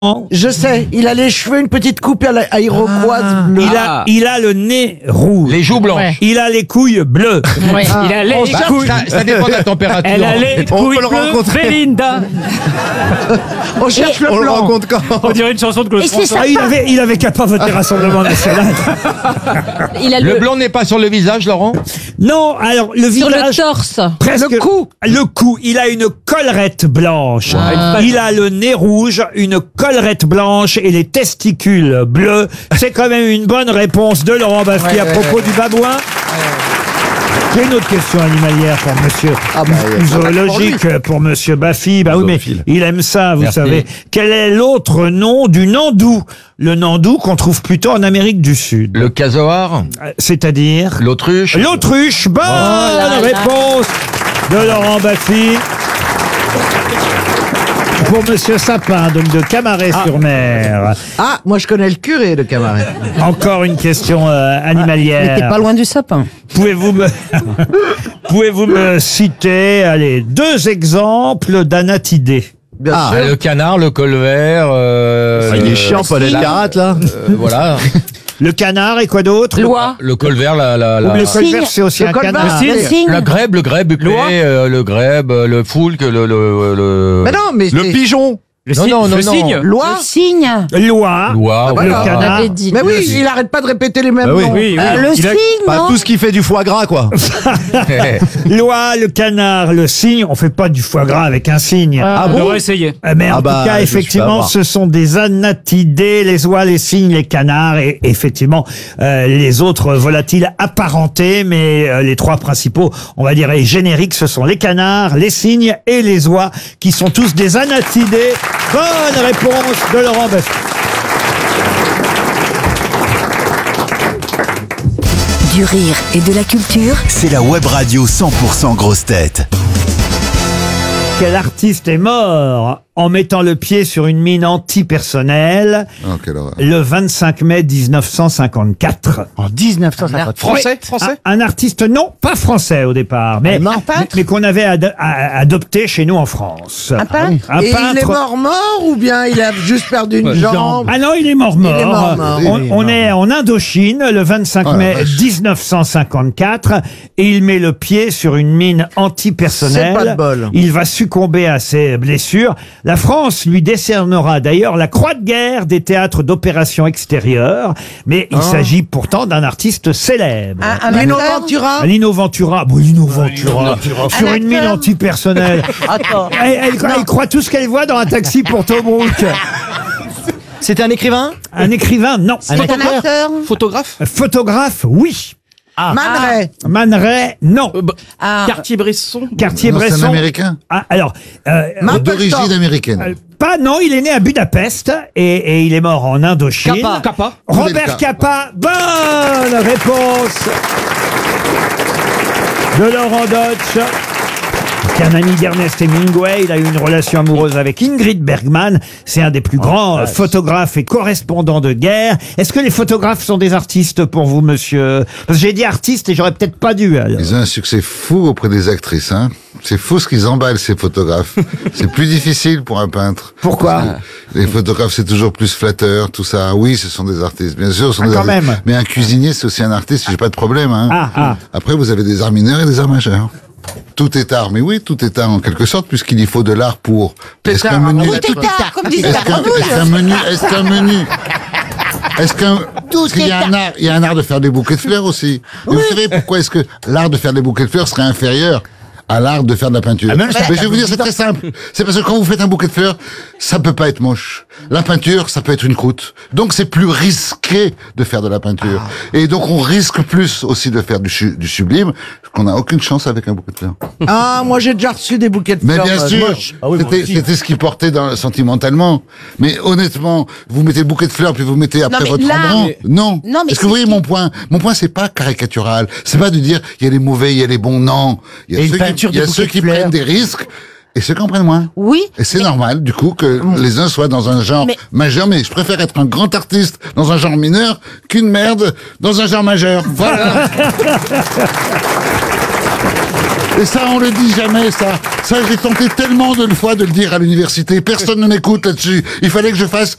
Je sais, il a les cheveux, une petite coupe à iroquoise bleue. Il a le nez rouge. Les joues blanches. Il a les couilles bleues. Ouais. Il a les Bah, couilles. ça dépend de la température. Elle a les On couilles peut le bleues. rencontrer. Belinda. On cherche le On le blanc. rencontre quand? On dirait une chanson de Claude Et c'est François. ça. Il avait qu'à pas voter Rassemblement National. Il a Le blanc n'est pas sur le visage, Laurent? Non, alors le sur le visage. torse. Presque. Le cou. Le cou. Il a une collerette blanche. Il a le nez rouge, une collerette blanche et les testicules bleus. C'est quand même une bonne réponse de Laurent Baffy à propos du babouin. J'ai une autre question animalière pour monsieur. Zoologique pour monsieur Baffy. Bah oui, mais Zoophile. il aime ça, vous Merci. savez. Quel est l'autre nom du nandou? Le nandou qu'on trouve plutôt en Amérique du Sud. Le casoar? C'est-à-dire? L'autruche? L'autruche. Bonne réponse de Laurent Baffy. Pour monsieur Sapin, donc de Camaret-sur-Mer. Ah, moi je connais le curé de Camaret. Encore une question animalière. T'es pas loin du sapin. Pouvez-vous me citer, allez, 2 exemples d'anatidés? Bien sûr. Le canard, le colvert. Il est chiant, Paul Elkarat, là. Voilà. Le canard et quoi d'autre? Loi. Le colvert, Le colvert, c'est aussi un colvert. canard. Le cygne. le grèbe, le grèbe, le foulque, le. Mais non, mais Le c'est- pigeon. Non. Loi. Le cygne. Loi. Loi, Le voilà. On canard. avait dit. Mais oui, il arrête pas de répéter les mêmes Bah oui. noms. Le cygne, Pas non? tout ce qui fait du foie gras, quoi. Loi, le canard, le cygne. On fait pas du foie gras avec un cygne. Ah bon? bon? On va essayer. Mais en Ah bah, tout cas, je me suis fait effectivement, avoir. ce sont des anatidés, les oies, les cygnes, les canards et effectivement les autres volatiles apparentés. Mais les 3 principaux, on va dire, et génériques, ce sont les canards, les cygnes et les oies, qui sont tous des anatidés. Bonne réponse de Laurent Baffy. Du rire et de la culture. C'est la web radio 100% grosse tête. Quel artiste est mort en mettant le pied sur une mine antipersonnelle Oh, quelle horreur. le 25 mai 1954? En 1950. Français? Un artiste, non, pas français au départ, mais qu'on avait adopté chez nous en France. Un peintre? Un Et il est peintre. mort ou bien il a juste perdu une jambe? Ah non, il est mort. Il est mort. On est en Indochine le 25 Oh la mai vache. 1954 et il met le pied sur une mine antipersonnelle. C'est pas de bol. Il va succomber à ses blessures. La France lui décernera d'ailleurs la Croix de guerre des théâtres d'opérations extérieures, mais il s'agit pourtant d'un artiste célèbre. Un Lino acteur? Ventura? Lino Ventura, sur Un une mine acteur? antipersonnelle. Attends. Elle croit tout ce qu'elle voit dans un taxi pour Tobruk. C'était un écrivain? Un écrivain, non. C'est un acteur? Photographe. Photographe, oui. Man Ray. Man Ray, non. Ah, Cartier-Bresson. Non, c'est un Cartier-Bresson. américain. Ah, alors, D'origine américaine. pas, non, il est né à Budapest et il est mort en Indochine. Kappa. Robert Capa, bonne réponse de Laurent Deutsch. C'est un ami d'Ernest Hemingway. Il a eu une relation amoureuse avec Ingrid Bergman. C'est un des plus grands photographes et correspondants de guerre. Est-ce que les photographes sont des artistes pour vous, monsieur? Parce que j'ai dit artiste et j'aurais peut-être pas dû. alors. Ils ont un succès fou auprès des actrices, hein. C'est fou ce qu'ils emballent, ces photographes. C'est plus difficile pour un peintre. Pourquoi? Les photographes, c'est toujours plus flatteur, tout ça. Oui, ce sont des artistes. Bien sûr, ce sont Ah, des quand artistes. même. Mais un cuisinier, c'est aussi un artiste, j'ai pas de problème, hein. Ah. Après, vous avez des arts mineurs et des arts majeurs. Tout est art, mais oui, tout est art en quelque sorte, puisqu'il y faut de l'art pour. Est-ce qu'un menu, tout est tard, comme disait est-ce qu'un menu, parce qu'il y a un art, il y a un art de faire des bouquets de fleurs aussi. Et vous savez pourquoi est-ce que l'art de faire des bouquets de fleurs serait inférieur à l'art de faire de la peinture? Mais je vais vous dire, c'est très simple. C'est parce que quand vous faites un bouquet de fleurs, ça peut pas être moche. La peinture, ça peut être une croûte. Donc c'est plus risqué de faire de la peinture. Et donc on risque plus aussi de faire du sublime, qu'on n'a aucune chance avec un bouquet de fleurs. Ah, moi j'ai déjà reçu des bouquets de Mais fleurs. bien sûr, c'était ce qui portait sentimentalement. Mais honnêtement, vous mettez le bouquet de fleurs puis vous mettez après mais votre là- rang. Non. Non, mais Est-ce que vous voyez mon point? Mon point, c'est pas caricatural. C'est pas de dire il y a les mauvais, il y a les bons. Non. Il y a ceux qui prennent des risques. Et ceux qui en prennent moins. oui. Et c'est normal, du coup, que les uns soient dans un genre majeur, mais je préfère être un grand artiste dans un genre mineur qu'une merde dans un genre majeur. Voilà. Et ça, on le dit jamais, ça. Ça, j'ai tenté tellement de fois de le dire à l'université. Personne ne m'écoute là-dessus. Il fallait que je fasse